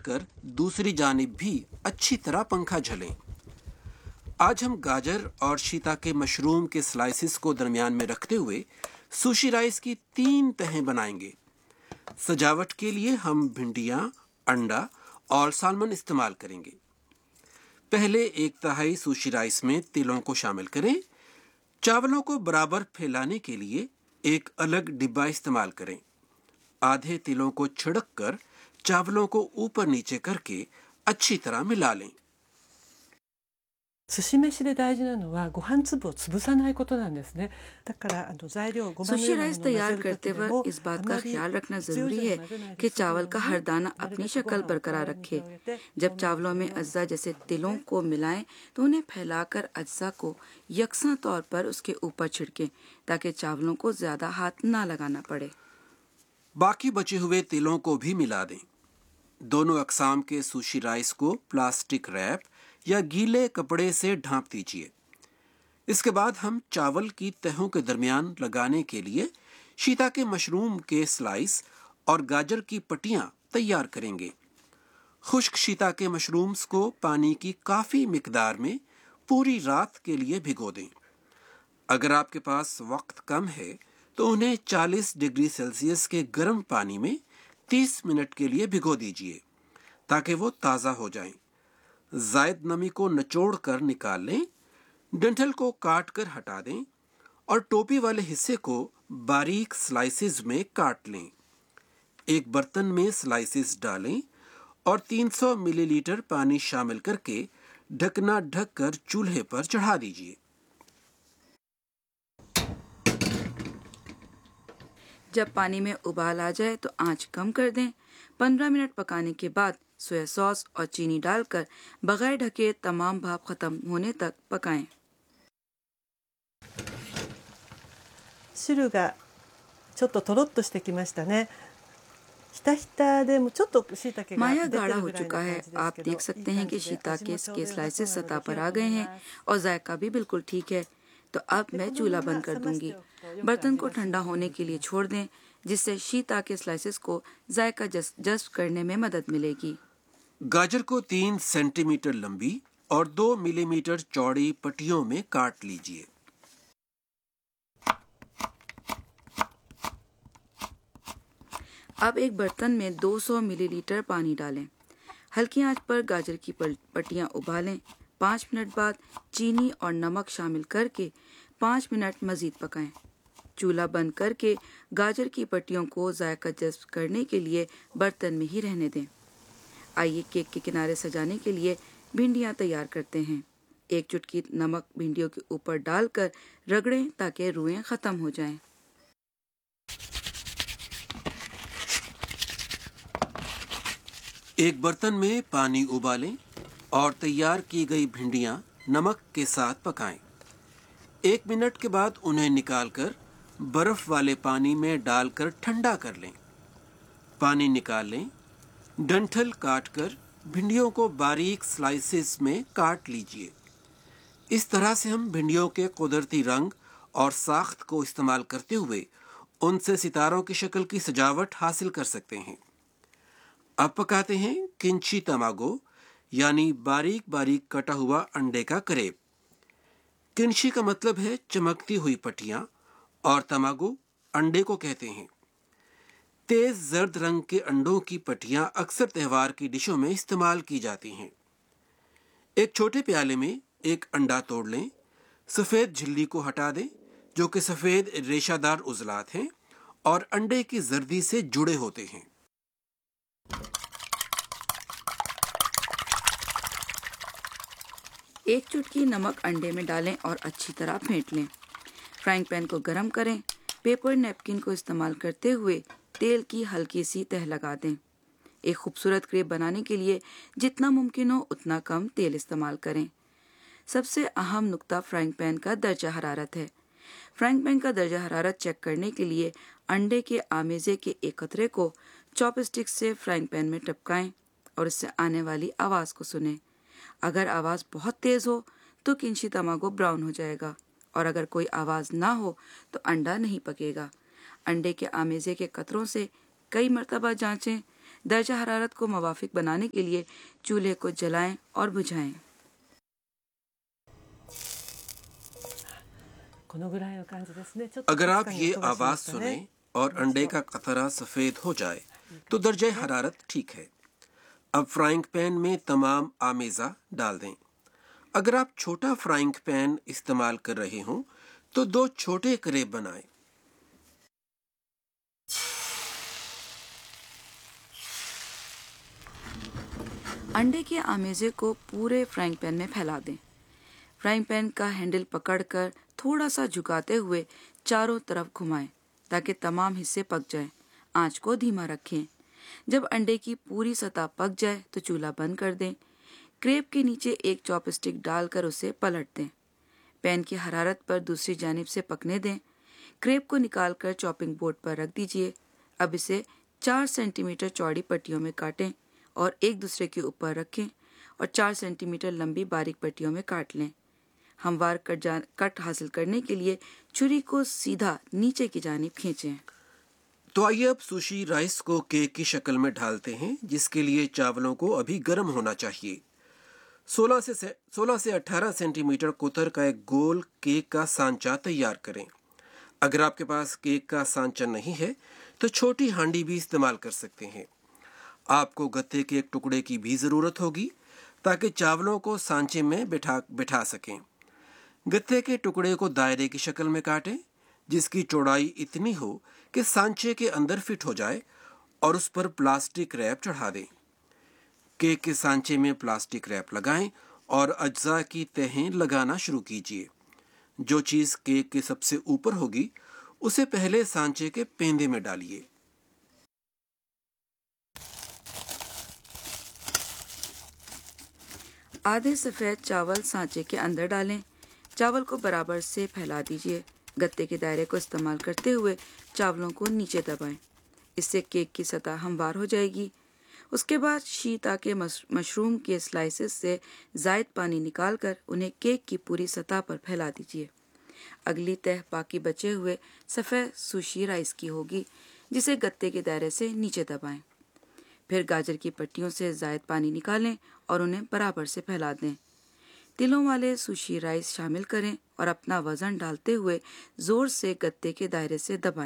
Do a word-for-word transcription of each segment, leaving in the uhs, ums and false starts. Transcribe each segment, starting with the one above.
कर दूसरी जानिब भी अच्छी तरह पंखा झलें। आज हम गाजर और शीताके मशरूम के स्लाइसिस को दरमियान में रखते हुए सुशी राइस की तीन तहें बनाएंगे। सजावट के लिए हम भिंडियां, अंडा और सालमन इस्तेमाल करेंगे। पहले एक तिहाई सुशी राइस में तिलों को शामिल करें। चावलों को बराबर फैलाने के लिए एक अलग डिब्बा इस्तेमाल करें। आधे तिलों को छिड़क कर चावलों को ऊपर नीचे करके अच्छी तरह मिला लें। 寿司飯で大事なのはご飯粒を潰さないことなんですね。だからあの材料ごまのようなものを混ぜる時でも सुशी राइस तैयार करते वक्त इस बात का ख्याल रखना जरूरी है कि चावल का हर दाना अपनी शक्ल बरकरार रखे। जब चावलों में अज्जा जैसे तिलों को मिलाएं तो उन्हें फैलाकर अज्जा को यकसा तौर पर उसके ऊपर छिड़कें ताकि चावलों को ज्यादा हाथ ना लगाना पड़े। बाकी बचे हुए तिलों को भी मिला दें। दोनों अकसाम के सुशी राइस को प्लास्टिक रैप या गीले कपड़े से ढांप दीजिए। इसके बाद हम चावल की तहों के दरमियान लगाने के लिए शीताके मशरूम के स्लाइस और गाजर की पट्टियां तैयार करेंगे। खुश्क शीताके मशरूम्स को पानी की काफ़ी मिकदार में पूरी रात के लिए भिगो दें। अगर आपके पास वक्त कम है तो उन्हें चालीस डिग्री सेल्सियस के गर्म पानी में तीस मिनट के लिए भिगो दीजिए ताकि वो ताज़ा हो जाएं। जायद नमी को निचोड़ कर निकाल लें, डंठल को काट कर हटा दें और टोपी वाले हिस्से को बारीक स्लाइसिस में काट लें। एक बर्तन में स्लाइसिस डालें और तीन सौ मिलीलीटर पानी शामिल करके ढकना ढक कर चूल्हे पर चढ़ा दीजिए। जब पानी में उबाल आ जाए तो आंच कम कर दें। पंद्रह मिनट पकाने के बाद सोया सॉस और चीनी डालकर बगैर ढके तमाम भाप खत्म होने तक पकाएं। 汁がちょっととろっとしてきましたね。ひたひたでもちょっと椎茸が出 माया てる गाढ़ा ぐ हो らいの चुका 感 है। じです आप けど、 देख सकते いい हैं 感 कि じで शीता 味 के も इसके ちょうどよさ स्लाइसेस そうな सतह ので पर 火を आ 止 गए め हैं ます और जायका भी बिल्कुल ठीक है। तो अब मैं でこの चूल्हा まま बंद कर 冷まし दूंगी। ておくとよく बर्तन 味 को が染 ठंडा み込ん होने で के き लिए ます छोड़ दें जिससे शीता के स्लाइसेस को जायका जज्ब करने में मदद मिलेगी। गाजर को तीन सेंटीमीटर लंबी और दो मिलीमीटर चौड़ी पट्टियों में काट लीजिए। अब एक बर्तन में दो सौ मिलीलीटर पानी डालें। हल्की आंच पर गाजर की पट्टियां उबालें। पाँच मिनट बाद चीनी और नमक शामिल करके पाँच मिनट मजीद पकाएं। चूल्हा बंद करके गाजर की पट्टियों को जायका जज्ब करने के लिए बर्तन में ही रहने दें। आइए केक के किनारे सजाने के लिए भिंडियां तैयार करते हैं। एक चुटकी नमक भिंडियों के ऊपर डालकर रगड़ें ताकि रुएं खत्म हो जाएं। एक बर्तन में पानी उबालें और तैयार की गई भिंडियां नमक के साथ पकाएं। एक मिनट के बाद उन्हें निकालकर बर्फ वाले पानी में डालकर ठंडा कर लें। पानी निकाल लें। डंठल काटकर भिंडियों को बारीक स्लाइसेस में काट लीजिए। इस तरह से हम भिंडियों के कुदरती रंग और साख्त को इस्तेमाल करते हुए उनसे सितारों की शक्ल की सजावट हासिल कर सकते हैं। अब पकाते हैं किंची तमागो यानी बारीक बारीक कटा हुआ अंडे का करेब। किंची का मतलब है चमकती हुई पट्टियां और तमागो अंडे को कहते हैं। तेज जर्द रंग के अंडों की पट्टियां अक्सर त्यौहार की डिशों में इस्तेमाल की जाती हैं। एक छोटे प्याले में एक अंडा तोड़ लें। सफ़ेद झिल्ली को हटा दें जो कि सफ़ेद रेशादार उजलात हैं और अंडे की जर्दी से जुड़े होते हैं। एक चुटकी नमक अंडे में डालें और अच्छी तरह फेंट लें। फ्राइंग पैन को गरम करें। पेपर नैपकिन को इस्तेमाल करते हुए तेल की हल्की सी तह लगा दें। एक खूबसूरत क्रेप बनाने के लिए जितना मुमकिन हो उतना कम तेल इस्तेमाल करें। सबसे अहम नुक्ता फ्राइंग पैन का दर्जा हरारत है। फ्राइंग पैन का दर्जा हरारत चेक करने के लिए अंडे के आमेजे के एक कतरे को चॉपस्टिक से फ्राइंग पैन में टपकाएं और इससे आने वाली आवाज़ को सुनें। अगर आवाज़ बहुत तेज़ हो तो किंची तमागो ब्राउन हो जाएगा और अगर कोई आवाज़ ना हो तो अंडा नहीं पकेगा। अंडे के आमेजे के कतरों से कई मरतबा जांचें। درجہ حرارت کو موافق بنانے کے لیے چولہے کو جلائیں اور بجھائیں۔ اگر آپ یہ آواز سنیں اور انڈے کا قطرہ سفید ہو جائے تو درجہ حرارت ٹھیک ہے۔ اب فرائنگ پین میں تمام آمیزہ ڈال دیں۔ اگر آپ چھوٹا فرائنگ پین استعمال کر رہے ہوں تو دو چھوٹے کریب بنائیں۔ انڈے کے آمیزے کو پورے فرائنگ پین میں پھیلا دیں۔ فرائنگ پین کا ہینڈل پکڑ کر تھوڑا سا جھکاتے ہوئے چاروں طرف گھمائیں تاکہ تمام حصے پک جائیں۔ آنچ کو دھیما رکھیں۔ جب انڈے کی پوری سطح پک جائے تو چولہا بند کر دیں۔ کریب کے نیچے ایک چاپ اسٹک ڈال کر اسے پلٹ دیں۔ پین کی حرارت پر دوسری جانب سے پکنے دیں۔ کریب کو نکال کر چاپنگ بورڈ پر رکھ دیجیے۔ اب اسے چار سینٹی میٹر چوڑی پٹیوں میں کاٹیں اور ایک دوسرے کے اوپر رکھیں اور چار سینٹی میٹر لمبی باریک پٹیوں میں کاٹ لیں۔ ہموار کٹ, جان... کٹ حاصل کرنے کے لیے چھری کو سیدھا نیچے کی جانب کھینچیں۔ تو آئیے اب سوشی رائس کو کیک کی شکل میں ڈھالتے ہیں، جس کے لیے چاولوں کو ابھی گرم ہونا چاہیے۔ سولہ سے سولہ سے اٹھارہ سینٹی میٹر قطر کا ایک گول کیک کا سانچہ تیار کریں۔ اگر آپ کے پاس کیک کا سانچہ نہیں ہے تو چھوٹی ہانڈی بھی استعمال کر سکتے ہیں۔ آپ کو گتے کے ایک ٹکڑے کی بھی ضرورت ہوگی تاکہ چاولوں کو سانچے میں بٹھا بٹھا سکیں۔ گتے کے ٹکڑے کو دائرے کی شکل میں کاٹیں جس کی چوڑائی اتنی ہو کہ سانچے کے اندر فٹ ہو جائے اور اس پر پلاسٹک ریپ چڑھا دیں۔ کیک کے سانچے میں پلاسٹک ریپ لگائیں اور اجزاء کی تہیں لگانا شروع کیجیے۔ جو چیز کیک کے سب سے اوپر ہوگی اسے پہلے سانچے کے پیندے میں ڈالیے۔ آدھے سفید چاول سانچے کے اندر ڈالیں۔ چاول کو برابر سے پھیلا دیجیے۔ گتے کے دائرے کو استعمال کرتے ہوئے چاولوں کو نیچے دبائیں۔ اس سے کیک کی سطح ہموار ہو جائے گی۔ اس کے بعد شیتا کے مشروم کے سلائسز سے زائد پانی نکال کر انہیں کیک کی پوری سطح پر پھیلا دیجیے۔ اگلی تہہ باقی بچے ہوئے سفید سوشی رائس کی ہوگی جسے گتے کے دائرے سے نیچے دبائیں۔ پھر گاجر کی پٹیوں سے زائد پانی نکالیں اور انہیں برابر سے پھیلا دیں۔ تلوں والے سوشی رائس شامل کریں اور اپنا وزن ڈالتے ہوئے زور سے گتے کے دائرے سے دبائیں۔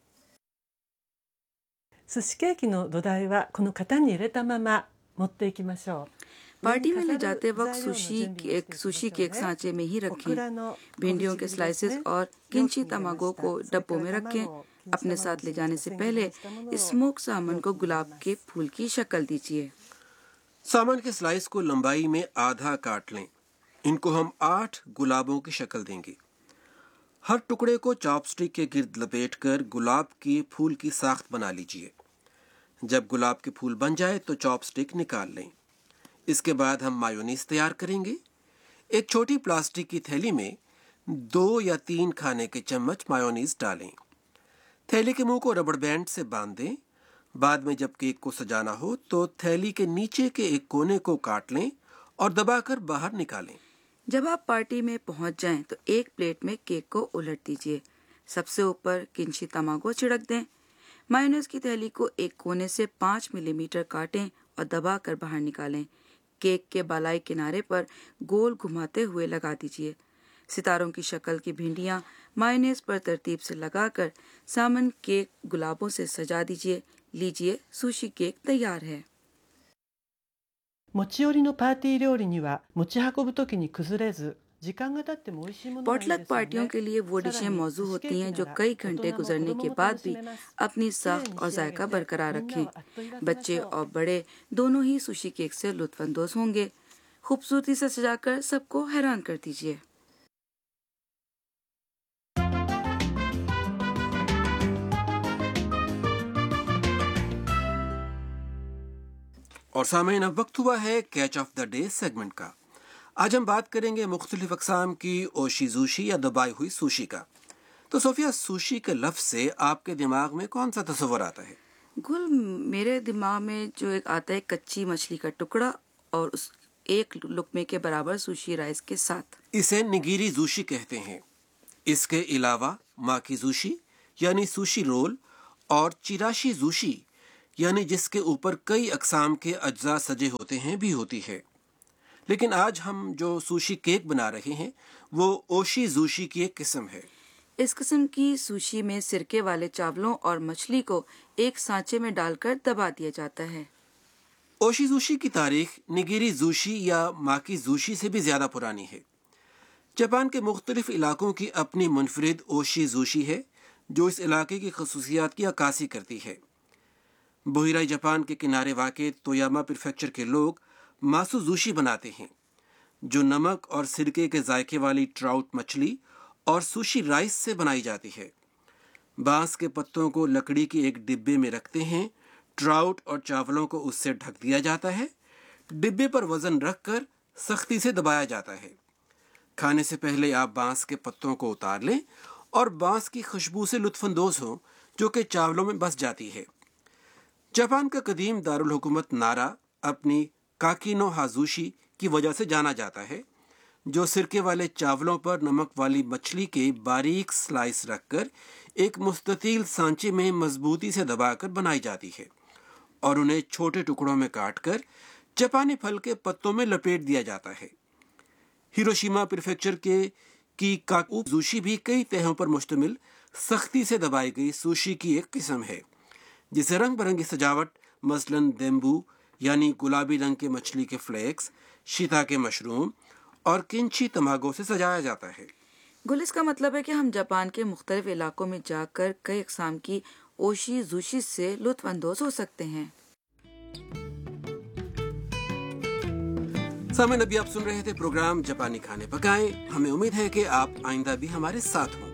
寿司ケーキの土台はこの型に入れたまま持っていきましょう。 پارٹی میں لے جاتے وقت سوشی کیک سوشی کیک سانچے میں ہی رکھیں۔ بھنڈیوں کے سلائسز اور کنچی تماگو کو ڈبوں میں رکھیں۔ اپنے ساتھ لے جانے سے پہلے اسموک سامن کو گلاب کے پھول کی شکل دیجیے۔ سامن کے سلائس کو لمبائی میں آدھا کاٹ لیں۔ ان کو ہم آٹھ گلابوں کی شکل دیں گے۔ ہر ٹکڑے کو چاپ سٹک کے گرد لپیٹ کر گلاب کے پھول کی ساخت بنا لیجیے۔ جب گلاب کے پھول بن جائے تو چاپ سٹک نکال لیں۔ اس کے بعد ہم مایونیز تیار کریں گے۔ ایک چھوٹی پلاسٹک کی تھیلی میں دو یا تین کھانے کے چمچ مایونیز ڈالیں۔ تھیلی کے منہ کو ربڑ بینڈ سے باندھ دیں۔ بعد میں جب کیک کو سجانا ہو تو تھیلی کے نیچے کے ایک کونے کو کاٹ لیں اور دبا کر باہر نکالیں۔ جب آپ پارٹی میں پہنچ جائیں تو ایک پلیٹ میں کیک کو الٹ دیجیے۔ سب سے اوپر کنچی تماگو چھڑک دیں۔ مایونیز کی تھیلی کو ایک کونے سے پانچ ملی میٹر کاٹیں اور دبا کر باہر نکالیں۔ کیک کے بالائی کنارے پر گول گھماتے ہوئے لگا دیجیے۔ ستاروں کی شکل کی بھنڈیاں مایونیز پر ترتیب سے لگا کر سامن کیک گلابوں سے سجا دیجیے۔ لیجیے سوشی کیک تیار ہے۔ 持ち寄りのパーティー料理には持ち運ぶときに崩れず時間が経っても美味しいものがいいですよね。 پوٹلک پارٹیوں کے لیے وہ ڈشیں موزوں ہوتی ہیں جو کئی گھنٹے گزرنے کے بعد بھی اپنی ساخت اور ذائقہ برقرار رکھیں۔ بچے اور بڑے دونوں ہی سوشی کیک سے لطف اندوز ہوں گے۔ خوبصورتی سے سجا کر سب کو حیران کر دیجیے۔ اور سامعین اب وقت ہوا ہے catch of the day segment کا۔ آج ہم بات کریں گے مختلف اقسام کی اوشی زوشی یا دبائی ہوئی سوشی کا۔ تو صوفیہ، سوشی کے لفظ سے آپ کے دماغ میں کون سا تصور آتا ہے؟ گل، میرے دماغ میں جو ایک آتا ہے کچی مچھلی کا ٹکڑا اور اس ایک لقمے کے برابر سوشی رائس کے ساتھ۔ اسے نگیری زوشی کہتے ہیں۔ اس کے علاوہ ماکی زوشی یعنی سوشی رول اور چیراشی زوشی یعنی جس کے اوپر کئی اقسام کے اجزاء سجے ہوتے ہیں بھی ہوتی ہے. لیکن آج ہم جو سوشی کیک بنا رہے ہیں وہ اوشی زوشی کی ایک قسم ہے. اس قسم کی سوشی میں سرکے والے چاولوں اور مچھلی کو ایک سانچے میں ڈال کر دبا دیا جاتا ہے. اوشی زوشی کی تاریخ نگیری زوشی یا ماکی زوشی سے بھی زیادہ پرانی ہے. جاپان کے مختلف علاقوں کی اپنی منفرد اوشی زوشی ہے جو اس علاقے کی خصوصیات کی عکاسی کرتی ہے. بحیرہ جاپان کے کنارے واقع تویاما پریفیکچر کے لوگ ماسو زوشی بناتے ہیں جو نمک اور سرکے کے ذائقے والی ٹراؤٹ مچھلی اور سوشی رائس سے بنائی جاتی ہے. بانس کے پتوں کو لکڑی کے ایک ڈبے میں رکھتے ہیں. ٹراؤٹ اور چاولوں کو اس سے ڈھک دیا جاتا ہے. ڈبے پر وزن رکھ کر سختی سے دبایا جاتا ہے. کھانے سے پہلے آپ بانس کے پتوں کو اتار لیں اور بانس کی خوشبو سے لطف اندوز ہوں جو کہ چاولوں میں بس جاتی ہے. جاپان کا قدیم دارالحکومت نارا اپنی کاکی نو ہازوشی کی وجہ سے جانا جاتا ہے جو سرکے والے چاولوں پر نمک والی مچھلی کے باریک سلائس رکھ کر ایک مستطیل سانچے میں مضبوطی سے دبا کر بنائی جاتی ہے اور انہیں چھوٹے ٹکڑوں میں کاٹ کر جاپانی پھل کے پتوں میں لپیٹ دیا جاتا ہے. ہیروشیما پریفیکچر کے کی کاکو زوشی بھی کئی تہوں پر مشتمل سختی سے دبائی گئی سوشی کی ایک قسم ہے جسے رنگ برنگی سجاوٹ مثلاً دیمبو یعنی گلابی رنگ کے مچھلی کے فلیکس، شیتا کے مشروم اور کنچی تماگو سے سجایا جاتا ہے. گل، اس کا مطلب ہے کہ ہم جاپان کے مختلف علاقوں میں جا کر کئی اقسام کی اوشی زوشی سے لطف اندوز ہو سکتے ہیں. سامعین، ابھی آپ سن رہے تھے پروگرام جاپانی کھانے پکائیں. ہمیں امید ہے کہ آپ آئندہ بھی ہمارے ساتھ ہوں گے.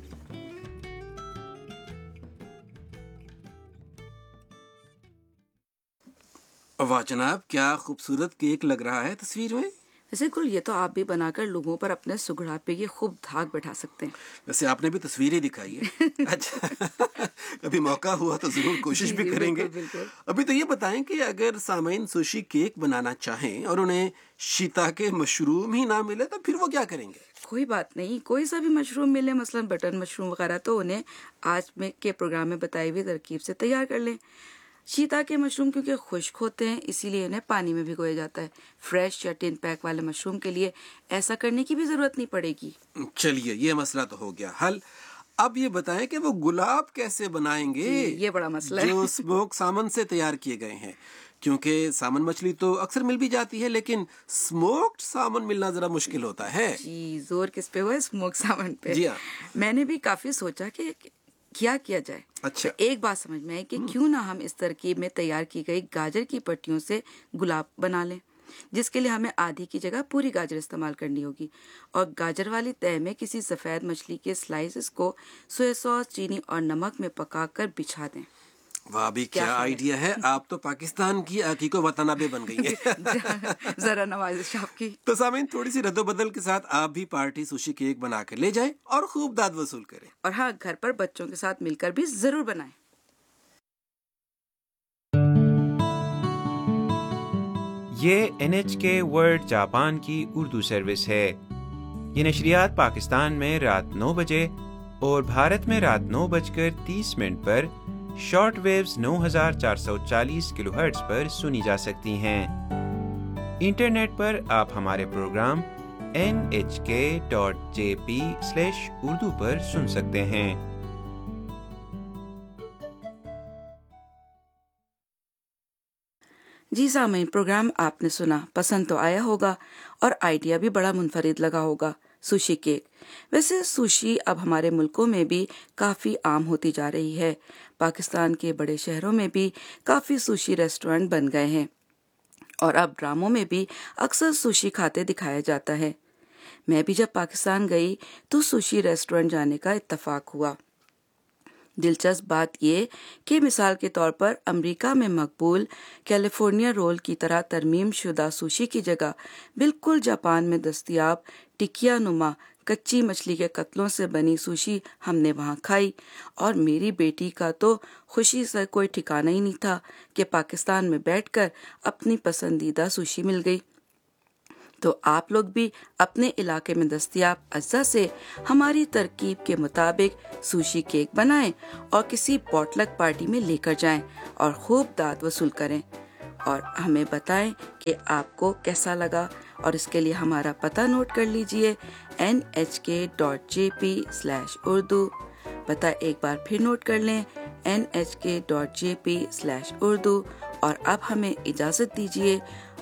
واہ جناب، کیا خوبصورت کیک لگ رہا ہے تصویر میں. ویسے گل، یہ تو آپ بھی بنا کر لوگوں پر اپنے سگڑا پہ یہ خوب دھاگ بٹھا سکتے ہیں. ویسے آپ نے بھی تصویریں دکھائی ہے. اچھا، کبھی موقع ہوا تو ضرور کوشش بھی کریں گے. ابھی تو یہ بتائیں کہ اگر سامعین سوشی کیک بنانا چاہیں اور انہیں شیتا کے مشروم ہی نہ ملے تو پھر وہ کیا کریں گے؟ کوئی بات نہیں، کوئی سا بھی مشروم ملے، مثلا بٹن مشروم وغیرہ، تو انہیں آج میں کے پروگرام میں بتائی ہوئی ترکیب سے تیار کر لیں. شیتا کے مشروم کیونکہ خشک ہوتے ہیں اسی لیے انہیں پانی میں بھگویا جاتا ہے. فریش یا ٹین پیک والے مشروم کے لیے ایسا کرنے کی بھی ضرورت نہیں پڑے گی. چلیے، یہ مسئلہ تو ہو گیا حل. اب یہ بتائیں کہ وہ گلاب کیسے بنائیں گے؟ یہ بڑا مسئلہ ہے. جو اسموک سامن سے تیار کیے گئے ہیں، کیونکہ سامن مچھلی تو اکثر مل بھی جاتی ہے لیکن اسموکڈ سامن ملنا ذرا مشکل ہوتا ہے. جی، زور کس پہ ہوا؟ اسموک سامن پہ. جی ہاں، میں نے بھی کافی سوچا کہ کیا کیا جائے. اچھا، ایک بات سمجھ میں آئی کہ کیوں نہ ہم اس ترکیب میں تیار کی گئی گاجر کی پٹیوں سے گلاب بنا لیں، جس کے لیے ہمیں آدھی کی جگہ پوری گاجر استعمال کرنی ہوگی. اور گاجر والی تہہ میں کسی سفید مچھلی کے سلائسز کو سویا ساس، چینی اور نمک میں پکا کر بچھا دیں. واہ بھی کیا آئیڈیا ہے. آپ تو پاکستان کی آقی کو وطنابے بن گئی ہے. ذرا نوازش آپ کی. تو سامعین، تھوڑی سی رد و بدل کے ساتھ آپ بھی پارٹی سوشی کیک بنا کر لے جائیں اور خوب داد وصول کریں. اور ہاں، گھر پر بچوں کے ساتھ مل کر بھی ضرور بنائیں. یہ این ایچ کے ورلڈ جاپان کی اردو سروس ہے. یہ نشریات پاکستان میں رات نو بجے اور بھارت میں رات نو بج کر تیس منٹ پر شارٹ ویوز نو ہزار چار سو چالیس کلو ہرٹز پر سنی جا سکتی ہیں. انٹرنیٹ پر آپ ہمارے پروگرام این ایچ کے dot J P slash Urdu پر سن سکتے ہیں. جی سامعین، پروگرام آپ نے سنا، پسند تو آیا ہوگا اور آئیڈیا بھی بڑا منفرد لگا ہوگا. Sushi cake. ویسے سوشی اب ہمارے ملکوں میں بھی کافی عام ہوتی جا رہی ہے. پاکستان کے بڑے شہروں میں بھی کافی سوشی ریسٹورنٹ بن گئے ہیں اور اب ڈراموں میں بھی اکثر سوشی کھاتے دکھایا جاتا ہے. میں بھی جب پاکستان گئی تو سوشی ریسٹورنٹ جانے کا اتفاق ہوا. دلچسپ بات یہ کہ مثال کے طور پر امریکہ میں مقبول کیلیفورنیا رول کی طرح ترمیم شدہ سوشی کی جگہ بالکل جاپان میں دستیاب ٹکیا نما کچی مچھلی کے قطلوں سے بنی سوشی ہم نے وہاں کھائی اور میری بیٹی کا تو خوشی سے کوئی ٹھکانہ ہی نہیں تھا کہ پاکستان میں بیٹھ کر اپنی پسندیدہ سوشی مل گئی. تو آپ لوگ بھی اپنے علاقے میں دستیاب اجزاء سے ہماری ترکیب کے مطابق سوشی کیک بنائیں اور کسی پوٹلک پارٹی میں لے کر جائیں اور خوب داد وصول کریں اور ہمیں بتائیں کہ آپ کو کیسا لگا. اور اس کے لیے ہمارا پتہ نوٹ کر لیجئے این ایچ کے dot J P slash Urdu. پتہ ایک بار پھر نوٹ کر لیں این ایچ کے dot J P slash Urdu. اور اب ہمیں اجازت دیجیے.